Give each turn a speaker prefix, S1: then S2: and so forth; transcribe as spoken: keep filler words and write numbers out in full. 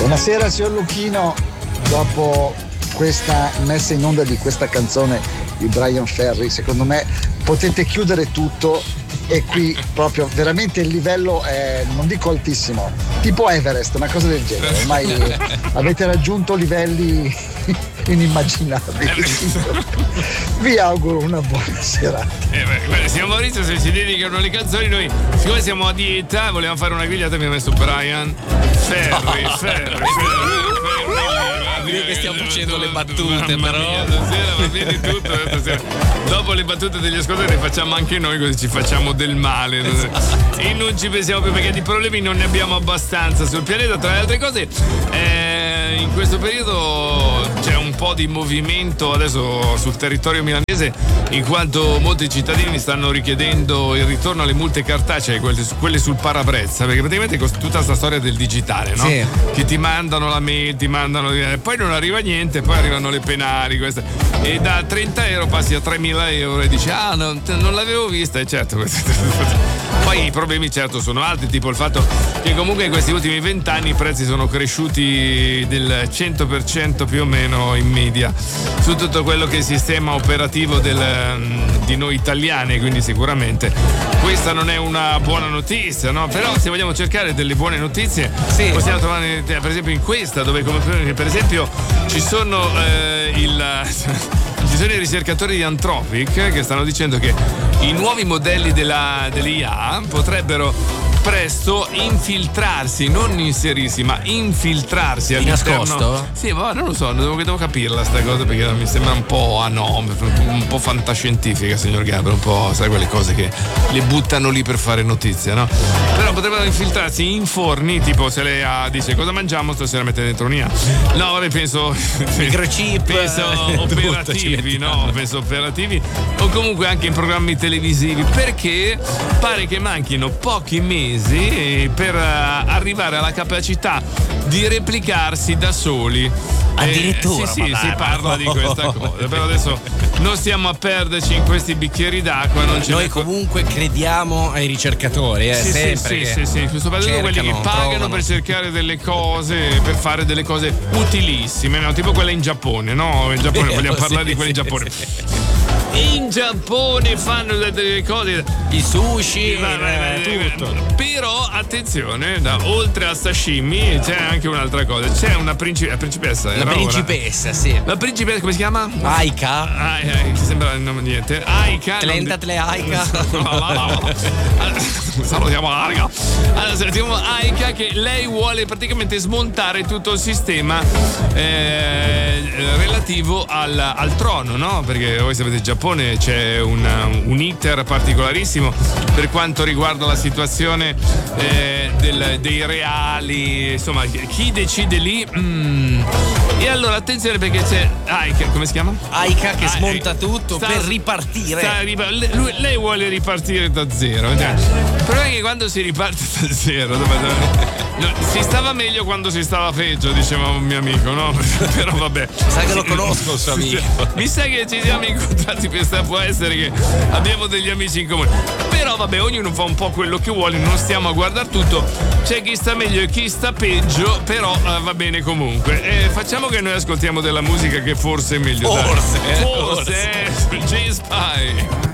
S1: Buonasera signor Lucchino, dopo questa messa in onda di questa canzone di Brian Ferry, secondo me potete chiudere tutto e qui proprio veramente il livello è, non dico altissimo, tipo Everest, una cosa del genere, ormai avete raggiunto livelli inimmaginabili. Vi auguro una buona serata.
S2: Eh beh, guarda, signor Maurizio, se ci dedicano le canzoni, noi siccome siamo a dieta volevamo fare una grigliata, mi ha messo Brian Ferry, no. Ferry, Ferry,
S3: Ferry che stiamo facendo le battute, però
S2: mia, stasera va bene tutto, stasera. Dopo le battute degli ascoltatori le facciamo anche noi, così ci facciamo del male, esatto. E non ci pensiamo più perché di problemi non ne abbiamo abbastanza sul pianeta. Tra le altre cose, eh, in questo periodo c'è un po' di movimento adesso sul territorio milanese, in quanto molti cittadini stanno richiedendo il ritorno alle multe cartacee, quelle, quelle sul parabrezza, perché praticamente con tutta questa storia del digitale, no?
S3: Sì.
S2: Che ti mandano la mail, ti mandano, eh, poi non arriva niente, poi arrivano le penali, queste, e da trenta euro passi a tremila euro e dici ah non, non l'avevo vista, e certo. Poi i problemi certo sono altri, tipo il fatto che comunque in questi ultimi vent'anni i prezzi sono cresciuti del cento per cento più o meno in media su tutto quello che è il sistema operativo del, di noi italiani, quindi sicuramente questa non è una buona notizia, no? Però se vogliamo cercare delle buone notizie, sì, possiamo trovare per esempio in questa, dove come per esempio ci sono eh, il ci sono i ricercatori di Anthropic che stanno dicendo che i nuovi modelli della, dell'I A potrebbero presto infiltrarsi, non inserirsi, ma infiltrarsi
S3: di
S2: all'interno.
S3: Nascosto?
S2: Sì, ma non lo so, devo, devo capirla sta cosa, perché mi sembra un po' ah no, un po' fantascientifica, signor Gabriel, un po', sai, quelle cose che le buttano lì per fare notizia, no? Però potrebbero infiltrarsi in forni, tipo se lei ha, dice cosa mangiamo stasera, mette dentro un'I A. No, vabbè, penso
S3: microchip,
S2: penso operativi, no, penso operativi o comunque anche in programmi televisivi, perché pare che manchino pochi mesi per arrivare alla capacità di replicarsi da soli.
S3: Addirittura?
S2: Eh, sì, sì, dai, si parla no. di questa cosa, però adesso non stiamo a perderci in questi bicchieri d'acqua. Non ce
S3: Noi
S2: ne...
S3: comunque crediamo ai ricercatori, eh,
S2: sì,
S3: sempre.
S2: Sì, sì, sì, sì, soprattutto quelli che pagano provano. per cercare delle cose, per fare delle cose utilissime, no? Tipo quelle in Giappone, no? In Giappone,
S3: Vero,
S2: vogliamo parlare
S3: sì,
S2: di quelli
S3: sì,
S2: in Giappone.
S3: Sì.
S2: In Giappone fanno delle cose,
S3: i sushi,
S2: ma, ma,
S3: eh, tutto.
S2: Però attenzione, da, oltre al sashimi c'è anche un'altra cosa. C'è una princip- principessa.
S3: La principessa, ora. sì.
S2: La principessa, come si chiama?
S3: Aika.
S2: Ah, eh, che sembra il nome niente. Aika.
S3: Clentatle Aika.
S2: Salutiamo Aika. Allora, salutiamo Aika, che lei vuole praticamente smontare tutto il sistema eh, relativo al, al trono, no? Perché voi sapete, in Giappone c'è una, un iter particolarissimo per quanto riguarda la situazione eh, del, dei reali, insomma, chi decide lì. Mm. E allora attenzione, perché c'è Aika, come si chiama?
S3: Aika che smonta
S2: Aika.
S3: tutto
S2: sta,
S3: per ripartire.
S2: Sta, lui, lei vuole ripartire da zero. Il problema è che quando si riparte da zero, no, si stava meglio quando si stava peggio, diceva un mio amico, no? Però vabbè.
S3: Sa che lo conosco il suo amico.
S2: Mi sa che ci siamo incontrati, questa può essere che abbiamo degli amici in comune. Però vabbè, ognuno fa un po' quello che vuole, non stiamo a guardare tutto. C'è chi sta meglio e chi sta peggio, però uh, va bene comunque. E facciamo che noi ascoltiamo della musica che forse è meglio.
S3: Forse,
S2: dai. Forse, forse. J-Spy.